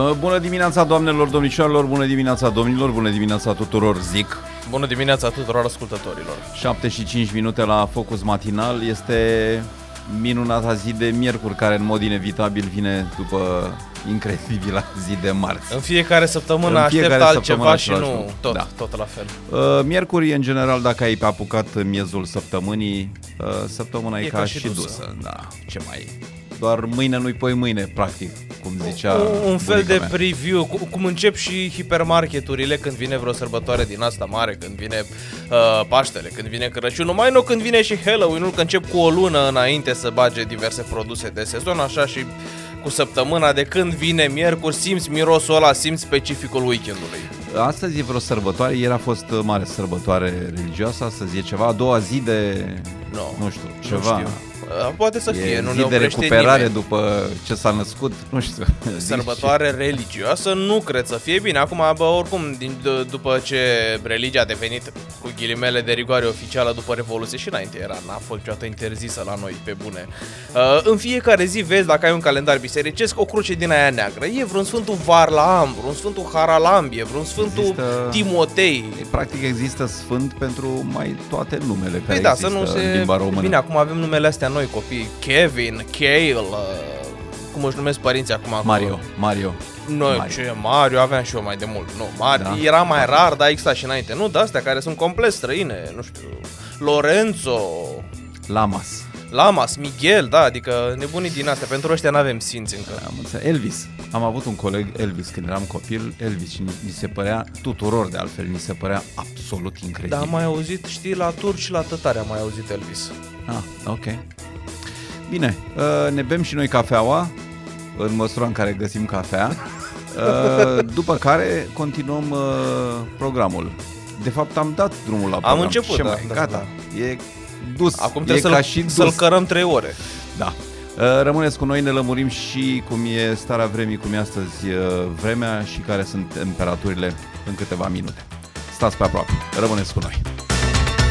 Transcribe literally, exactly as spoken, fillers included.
Bună dimineața, doamnelor, domnișoarelor, bună dimineața, domnilor, bună dimineața tuturor, zic. Bună dimineața tuturor ascultătorilor. șapte și cinci minute la Focus Matinal. Este minunata zi de miercuri, care în mod inevitabil vine după incredibila zi de marți. În fiecare săptămână aștept altceva și nu tot, da. tot la fel. Miercuri, în general, dacă ai apucat în miezul săptămânii, săptămâna e, e ca, ca și dusă. dusă. Da, ce mai... Doar mâine nu-i poi mâine, practic, cum zicea Un, un fel de mea. preview, cum încep și hipermarketurile când vine vreo sărbătoare din asta mare, când vine uh, Paștele, când vine Crăciunul, mai nu când vine și Halloween-ul, că încep cu o lună înainte să bage diverse produse de sezon, așa și cu săptămâna de când vine miercuri, simți mirosul ăla, simți specificul weekendului. Astăzi e vreo sărbătoare, ieri a fost mare sărbătoare religioasă, astăzi e ceva, a doua zi de, no, nu știu, ceva... Nu știu. Poate să fie, e nu zi ne de oprește recuperare nimeni. După ce s-a născut, nu știu. Sărbătoare religioasă nu cred să fie bine. Acum, bă, oricum, din, d- după ce religia a devenit cu ghilimele de rigoare oficială după Revoluție, și înainte era, n-a fost niciodată interzisă la noi, pe bune. Uh, în fiecare zi vezi, dacă ai un calendar bisericesc, o cruce din aia neagră. E vreun Sfântul Varlaam, vreun Sfântul Haralambie, vreun Sfântul există... Timotei. Practic există sfânt pentru mai toate numele care da, există să nu se... în limba română. Bine, acum avem numele astea noi, copii. Kevin, Cale, uh, cum își numesc părinții acum? Mario, Mario. Noi, Mario. ce Mario aveam și eu mai de mult. Nu, Mario da. Era mai rar, dar exista și înainte. Nu, de astea care sunt complet străine, nu știu. Lorenzo, Lamas. Lamas, Miguel, da, adică nebunii din astea. Pentru ăștia n-avem simți încă. Am înțeles. Elvis. Am avut un coleg, Elvis, când eram copil, Elvis, și mi se părea, tuturor de altfel, mi se părea absolut incredibil. Da, am mai auzit, știi, la turci și la tătare am mai auzit Elvis. Ah, ok. Bine, ne bem și noi cafeaua, în măsura în care găsim cafea, după care continuăm programul. De fapt, am dat drumul la program. Am început, ce da, mai? da, Gata, da. e dus, acum e trebuie ca să-l, și dus. să-l cărăm trei ore. Da. Rămâneți cu noi, ne lămurim și cum e starea vremii, cum e astăzi vremea și care sunt temperaturile în câteva minute. Stați pe aproape, rămâneți cu noi.